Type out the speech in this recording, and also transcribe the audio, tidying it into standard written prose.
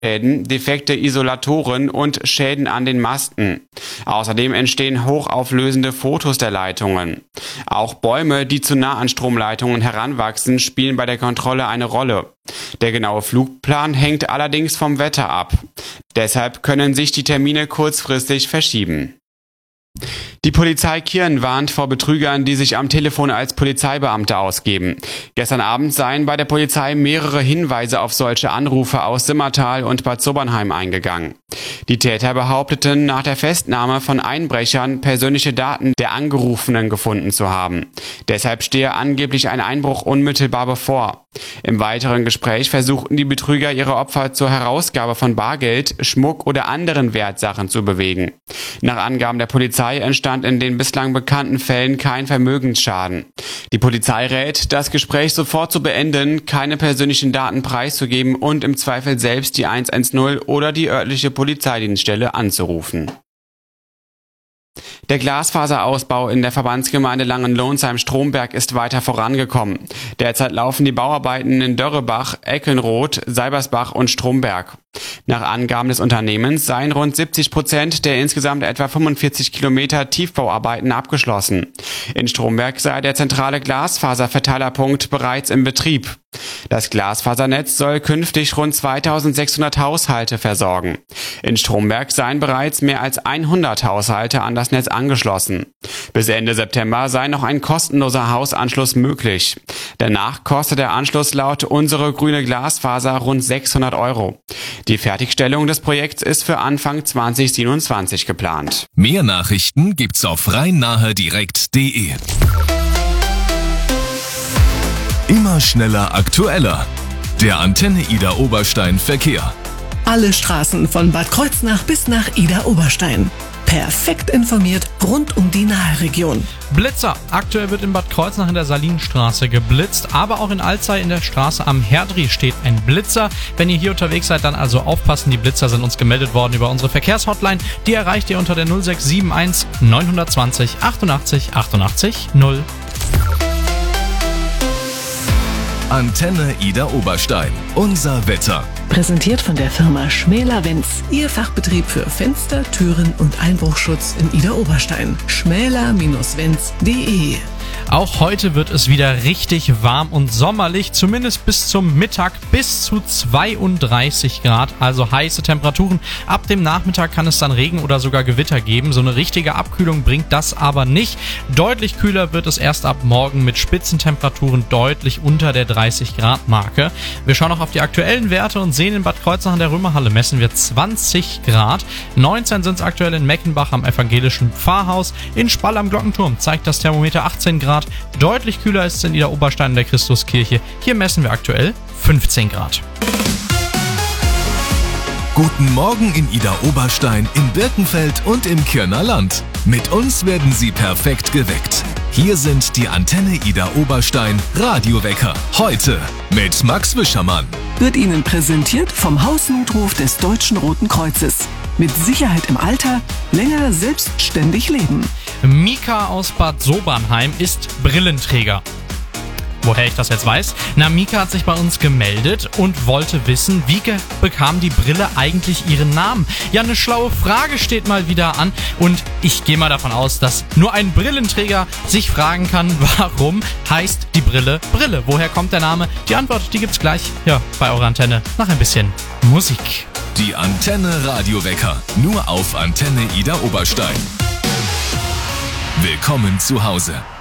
Schäden, defekte Isolatoren und Schäden an den Masten. Außerdem entstehen hochauflösende Fotos der Leitungen. Auch Bäume, die zu nah an Stromleitungen heranwachsen, spielen bei der Kontrolle eine Rolle. Der genaue Flugplan hängt allerdings vom Wetter ab. Deshalb können sich die Termine kurzfristig verschieben. Die Polizei Kirn warnt vor Betrügern, die sich am Telefon als Polizeibeamte ausgeben. Gestern Abend seien bei der Polizei mehrere Hinweise auf solche Anrufe aus Simmertal und Bad Sobernheim eingegangen. Die Täter behaupteten, nach der Festnahme von Einbrechern persönliche Daten der Angerufenen gefunden zu haben. Deshalb stehe angeblich ein Einbruch unmittelbar bevor. Im weiteren Gespräch versuchten die Betrüger ihre Opfer zur Herausgabe von Bargeld, Schmuck oder anderen Wertsachen zu bewegen. Nach Angaben der Polizei entstand in den bislang bekannten Fällen kein Vermögensschaden. Die Polizei rät, das Gespräch sofort zu beenden, keine persönlichen Daten preiszugeben und im Zweifel selbst die 110 oder die örtliche Polizeidienststelle anzurufen. Der Glasfaserausbau in der Verbandsgemeinde Langenlohnsheim-Stromberg ist weiter vorangekommen. Derzeit laufen die Bauarbeiten in Dörrebach, Eckenroth, Seibersbach und Stromberg. Nach Angaben des Unternehmens seien rund 70% der insgesamt etwa 45 Kilometer Tiefbauarbeiten abgeschlossen. In Stromberg sei der zentrale Glasfaserverteilerpunkt bereits in Betrieb. Das Glasfasernetz soll künftig rund 2600 Haushalte versorgen. In Stromberg seien bereits mehr als 100 Haushalte an das Netz angeschlossen. Bis Ende September sei noch ein kostenloser Hausanschluss möglich. Danach kostet der Anschluss laut Unsere Grüne Glasfaser rund 600 €. Die Fertigstellung des Projekts ist für Anfang 2027 geplant. Mehr Nachrichten gibt's auf rhein-nahe-direkt.de. Immer schneller, aktueller. Der Antenne Idar Oberstein Verkehr. Alle Straßen von Bad Kreuznach bis nach Idar Oberstein. Perfekt informiert rund um die Nahe-Region. Blitzer. Aktuell wird in Bad Kreuznach in der Salinstraße geblitzt, aber auch in Alzey in der Straße am Herdri steht ein Blitzer. Wenn ihr hier unterwegs seid, dann also aufpassen. Die Blitzer sind uns gemeldet worden über unsere Verkehrshotline. Die erreicht ihr unter der 0671 920 88 88 0. Antenne Idar Oberstein. Unser Wetter. Präsentiert von der Firma Schmäler-Wenz, Ihr Fachbetrieb für Fenster, Türen und Einbruchschutz in Idar Oberstein. schmäler-wenz.de. Auch heute wird es wieder richtig warm und sommerlich, zumindest bis zum Mittag, bis zu 32 Grad, also heiße Temperaturen. Ab dem Nachmittag kann es dann Regen oder sogar Gewitter geben. So eine richtige Abkühlung bringt das aber nicht. Deutlich kühler wird es erst ab morgen mit Spitzentemperaturen deutlich unter der 30 Grad Marke. Wir schauen noch auf die aktuellen Werte und sehen in Bad Kreuznach in der Römerhalle messen wir 20 Grad. 19 sind es aktuell in Meckenbach am evangelischen Pfarrhaus. In Spall am Glockenturm zeigt das Thermometer 18 Grad. Deutlich kühler ist es in Idar Oberstein in der Christuskirche. Hier messen wir aktuell 15 Grad. Guten Morgen in Idar Oberstein, in Birkenfeld und im Kirner Land. Mit uns werden Sie perfekt geweckt. Hier sind die Antenne Idar Oberstein Radiowecker. Heute mit Max Wischermann. Wird Ihnen präsentiert vom Hausnotruf des Deutschen Roten Kreuzes. Mit Sicherheit im Alter, länger selbstständig leben. Mika aus Bad Sobernheim ist Brillenträger. Woher ich das jetzt weiß? Na, Mika hat sich bei uns gemeldet und wollte wissen, wie bekam die Brille eigentlich ihren Namen? Ja, eine schlaue Frage steht mal wieder an und ich gehe mal davon aus, dass nur ein Brillenträger sich fragen kann, warum heißt die Brille Brille? Woher kommt der Name? Die Antwort, die gibt's gleich hier bei eurer Antenne nach ein bisschen Musik. Die Antenne Radiowecker, nur auf Antenne Idar Oberstein. Willkommen zu Hause.